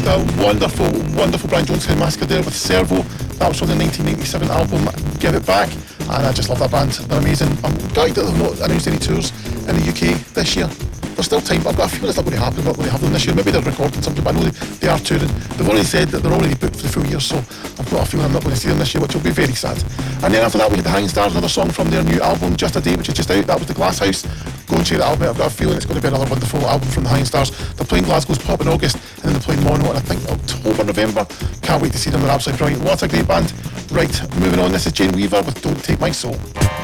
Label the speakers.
Speaker 1: the wonderful, wonderful Brian Jones Head Massacre there with Servo. That was from the 1987 album Give It Back, and I just love that band. They're amazing. I'm gutted that they've not announced any tours in the UK this year. There's still time, but I've got a feeling it's not going to happen. Not going to have them this year. Maybe they're recording something, but I know they are touring. They've already said that they're already booked for the full year, so I've got a feeling I'm not going to see them this year, which will be very sad. And then after that we had the Hanging Stars, another song from their new album Just a Day, which is just out. That was the Glass House. Go and check that album out. I've got a feeling it's going to be another wonderful album from the Hanging Stars. They're playing Glasgow's Pop in August, and then they're playing Mono in I think October, November. Can't wait to see them. They're absolutely brilliant. What a great band. Right, moving on. This is Jane Weaver with Don't Take My Soul.